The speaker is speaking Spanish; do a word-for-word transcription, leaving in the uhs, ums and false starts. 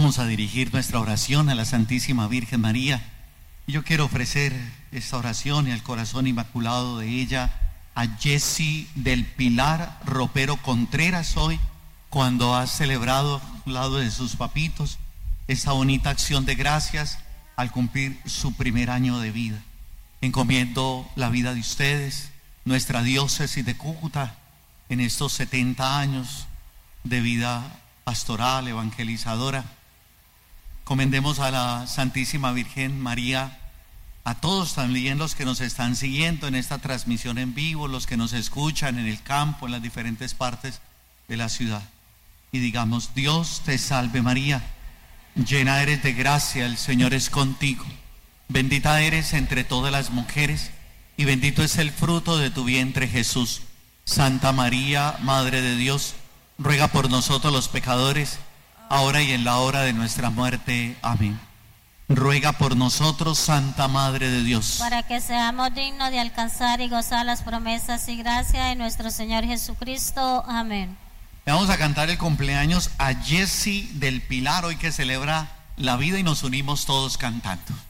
Vamos a dirigir nuestra oración a la Santísima Virgen María. Yo quiero ofrecer esta oración y al corazón inmaculado de ella a Jessy del Pilar Ropero Contreras hoy, cuando ha celebrado al lado de sus papitos esta bonita acción de gracias al cumplir su primer año de vida. Encomiendo la vida de ustedes, nuestra diócesis de Cúcuta, en estos setenta años de vida pastoral, evangelizadora. Encomendemos a la Santísima Virgen María, a todos también los que nos están siguiendo en esta transmisión en vivo, los que nos escuchan en el campo, en las diferentes partes de la ciudad. Y digamos: Dios te salve María, llena eres de gracia, el Señor es contigo. Bendita eres entre todas las mujeres, y bendito es el fruto de tu vientre Jesús. Santa María, Madre de Dios, ruega por nosotros los pecadores, ahora y en la hora de nuestra muerte. Amén. Ruega por nosotros, Santa Madre de Dios, para que seamos dignos de alcanzar y gozar las promesas y gracias de nuestro Señor Jesucristo. Amén. Le vamos a cantar el cumpleaños a Jessy del Pilar, hoy que celebra la vida, y nos unimos todos cantando.